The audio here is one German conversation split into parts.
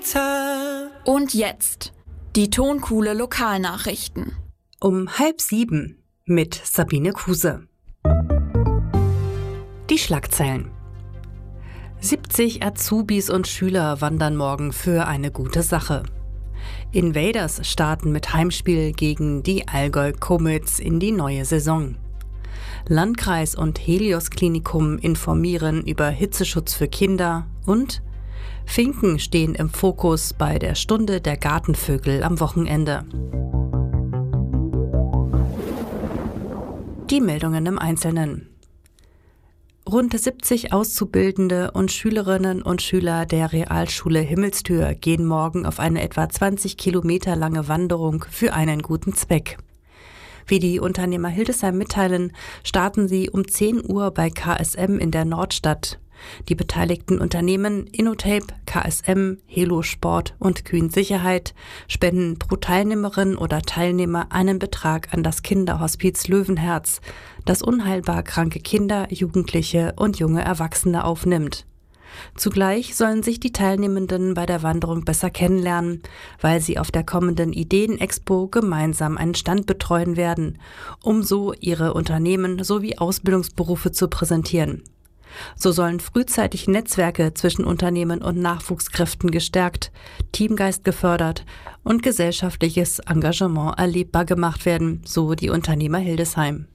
Und jetzt die Tonkuhle Lokalnachrichten. Um 6:30 mit Sabine Kuse. Die Schlagzeilen. 70 Azubis und Schüler wandern morgen für eine gute Sache. Invaders starten mit Heimspiel gegen die Allgäu Comets in die neue Saison. Landkreis und Helios Klinikum informieren über Hitzeschutz für Kinder und Finken stehen im Fokus bei der Stunde der Gartenvögel am Wochenende. Die Meldungen im Einzelnen. Rund 70 Auszubildende und Schülerinnen und Schüler der Realschule Himmelstür gehen morgen auf eine etwa 20 Kilometer lange Wanderung für einen guten Zweck. Wie die Unternehmer Hildesheim mitteilen, starten sie um 10 Uhr bei KSM in der Nordstadt. Die beteiligten Unternehmen InnoTape, KSM, Helo Sport und Kühn Sicherheit spenden pro Teilnehmerin oder Teilnehmer einen Betrag an das Kinderhospiz Löwenherz, das unheilbar kranke Kinder, Jugendliche und junge Erwachsene aufnimmt. Zugleich sollen sich die Teilnehmenden bei der Wanderung besser kennenlernen, weil sie auf der kommenden Ideen-Expo gemeinsam einen Stand betreuen werden, um so ihre Unternehmen sowie Ausbildungsberufe zu präsentieren. So sollen frühzeitig Netzwerke zwischen Unternehmen und Nachwuchskräften gestärkt, Teamgeist gefördert und gesellschaftliches Engagement erlebbar gemacht werden, so die Unternehmer Hildesheim.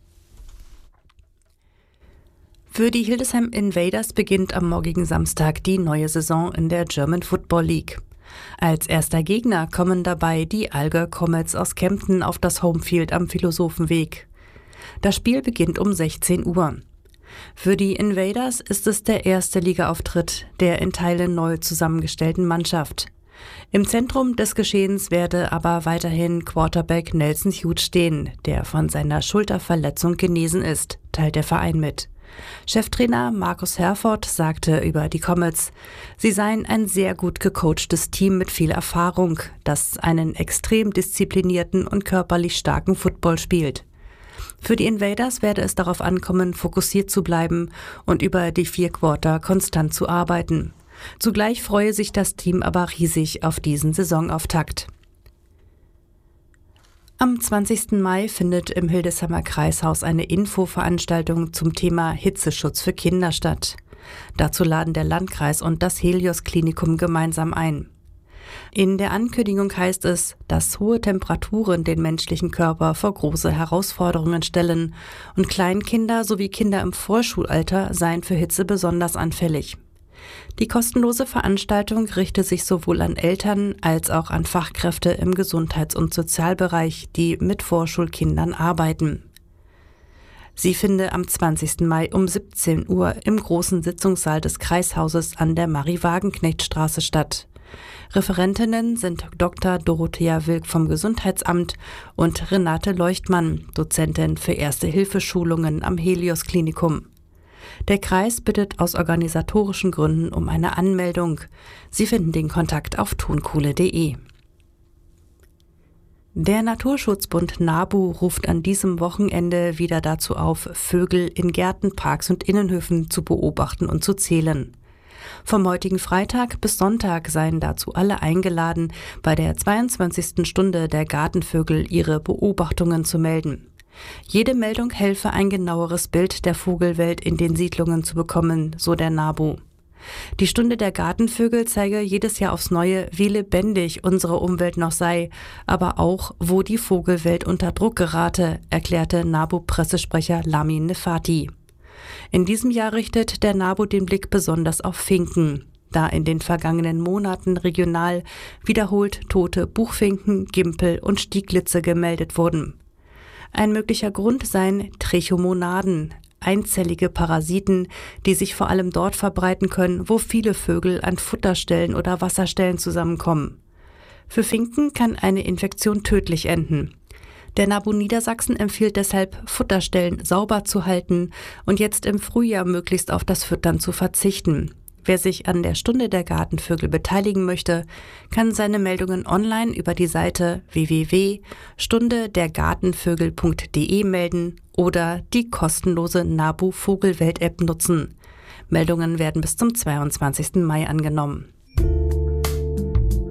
Für die Hildesheim Invaders beginnt am morgigen Samstag die neue Saison in der German Football League. Als erster Gegner kommen dabei die Allgäu Comets aus Kempten auf das Homefield am Philosophenweg. Das Spiel beginnt um 16 Uhr. Für die Invaders ist es der erste Ligaauftritt der in Teilen neu zusammengestellten Mannschaft. Im Zentrum des Geschehens werde aber weiterhin Quarterback Nelson Hughes stehen, der von seiner Schulterverletzung genesen ist, teilt der Verein mit. Cheftrainer Markus Herford sagte über die Comets, sie seien ein sehr gut gecoachtes Team mit viel Erfahrung, das einen extrem disziplinierten und körperlich starken Football spielt. Für die Invaders werde es darauf ankommen, fokussiert zu bleiben und über die 4 Quarter konstant zu arbeiten. Zugleich freue sich das Team aber riesig auf diesen Saisonauftakt. Am 20. Mai findet im Hildesheimer Kreishaus eine Infoveranstaltung zum Thema Hitzeschutz für Kinder statt. Dazu laden der Landkreis und das Helios Klinikum gemeinsam ein. In der Ankündigung heißt es, dass hohe Temperaturen den menschlichen Körper vor große Herausforderungen stellen und Kleinkinder sowie Kinder im Vorschulalter seien für Hitze besonders anfällig. Die kostenlose Veranstaltung richte sich sowohl an Eltern als auch an Fachkräfte im Gesundheits- und Sozialbereich, die mit Vorschulkindern arbeiten. Sie finde am 20. Mai um 17 Uhr im großen Sitzungssaal des Kreishauses an der Marie-Wagenknecht-Straße statt. Referentinnen sind Dr. Dorothea Wilk vom Gesundheitsamt und Renate Leuchtmann, Dozentin für Erste-Hilfe-Schulungen am Helios Klinikum. Der Kreis bittet aus organisatorischen Gründen um eine Anmeldung. Sie finden den Kontakt auf tonkuhle.de. Der Naturschutzbund NABU ruft an diesem Wochenende wieder dazu auf, Vögel in Gärten, Parks und Innenhöfen zu beobachten und zu zählen. Vom heutigen Freitag bis Sonntag seien dazu alle eingeladen, bei der 22. Stunde der Gartenvögel ihre Beobachtungen zu melden. Jede Meldung helfe, ein genaueres Bild der Vogelwelt in den Siedlungen zu bekommen, so der NABU. Die Stunde der Gartenvögel zeige jedes Jahr aufs Neue, wie lebendig unsere Umwelt noch sei, aber auch, wo die Vogelwelt unter Druck gerate, erklärte NABU-Pressesprecher Lamin Nefati. In diesem Jahr richtet der NABU den Blick besonders auf Finken, da in den vergangenen Monaten regional wiederholt tote Buchfinken, Gimpel und Stieglitze gemeldet wurden. Ein möglicher Grund seien Trichomonaden, einzellige Parasiten, die sich vor allem dort verbreiten können, wo viele Vögel an Futterstellen oder Wasserstellen zusammenkommen. Für Finken kann eine Infektion tödlich enden. Der NABU Niedersachsen empfiehlt deshalb, Futterstellen sauber zu halten und jetzt im Frühjahr möglichst auf das Füttern zu verzichten. Wer sich an der Stunde der Gartenvögel beteiligen möchte, kann seine Meldungen online über die Seite www.stundedergartenvögel.de melden oder die kostenlose NABU Vogelwelt-App nutzen. Meldungen werden bis zum 22. Mai angenommen.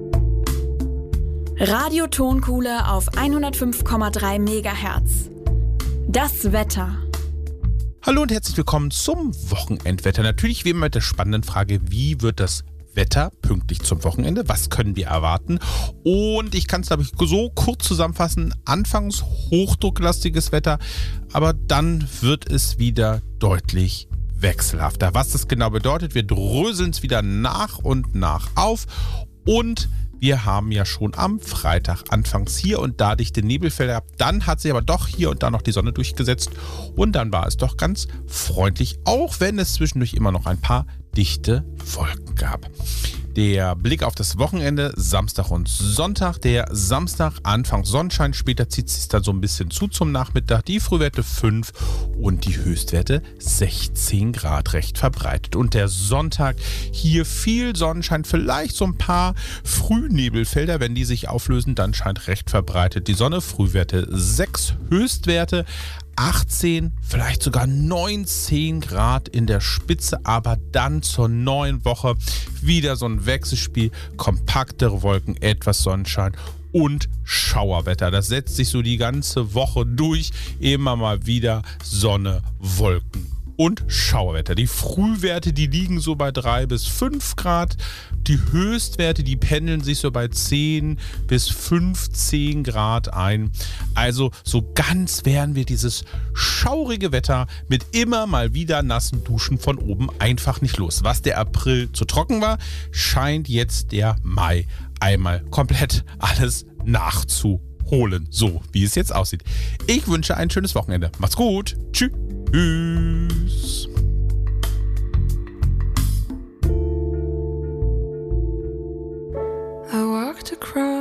Radio Tonkuhle auf 105,3 MHz. Das Wetter. Hallo und herzlich willkommen zum Wochenendwetter. Natürlich wie immer mit der spannenden Frage, wie wird das Wetter pünktlich zum Wochenende? Was können wir erwarten? Und ich kann es, glaube ich, so kurz zusammenfassen. Anfangs hochdrucklastiges Wetter, aber dann wird es wieder deutlich wechselhafter. Was das genau bedeutet, wir dröseln es wieder nach und nach auf. Und wir haben ja schon am Freitag anfangs hier und da dichte Nebelfelder gehabt. Dann hat sich aber doch hier und da noch die Sonne durchgesetzt. Und dann war es doch ganz freundlich, auch wenn es zwischendurch immer noch ein paar dichte Wolken gab. Der Blick auf das Wochenende, Samstag und Sonntag. Der Samstag anfangs Sonnenschein, später zieht es sich dann so ein bisschen zu zum Nachmittag. Die Frühwerte 5 und die Höchstwerte 16 Grad, recht verbreitet. Und der Sonntag, hier viel Sonnenschein, vielleicht so ein paar Frühnebelfelder, wenn die sich auflösen, dann scheint recht verbreitet die Sonne. Frühwerte 6, Höchstwerte 18, vielleicht sogar 19 Grad in der Spitze, aber dann zur neuen Woche wieder so ein Wechselspiel, kompaktere Wolken, etwas Sonnenschein und Schauerwetter. Das setzt sich so die ganze Woche durch, immer mal wieder Sonne, Wolken und Schauerwetter. Die Frühwerte, die liegen so bei 3 bis 5 Grad. Die Höchstwerte, die pendeln sich so bei 10 bis 15 Grad ein. Also so ganz werden wir dieses schaurige Wetter mit immer mal wieder nassen Duschen von oben einfach nicht los. Was der April zu trocken war, scheint jetzt der Mai einmal komplett alles nachzuholen. So wie es jetzt aussieht. Ich wünsche ein schönes Wochenende. Macht's gut. Tschüss. I walked across